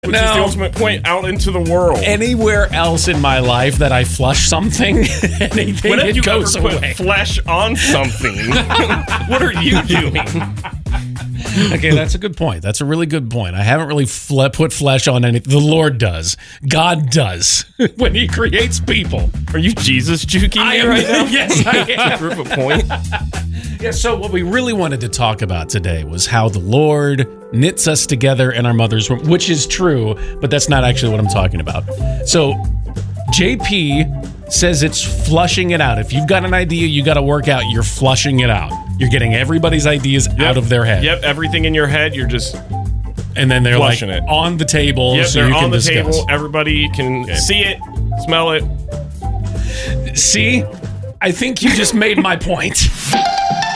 Which is the ultimate point, out into the world. Anywhere else in my life that I flush something, anything, Whenever it you goes ever away. put flesh on something, what are you doing? Okay, that's a good point. That's a really good point. I haven't really put flesh on anything. The Lord does. God does when he creates people. Are you Jesus juking me right now? Yes, I am. Prove a point. Yeah, so what we really wanted to talk about today was how the Lord knits us together in our mother's womb, which is true, but that's not actually what I'm talking about. So JP says it's flushing it out. If you've got an idea you got to work out, you're flushing it out. You're getting everybody's ideas out of their head. Yep, everything in your head, you're just And then they're flushing like it on the table. Yep, so they're you can on the discuss. table. Everybody can see it, smell it. See? I think you just made my point.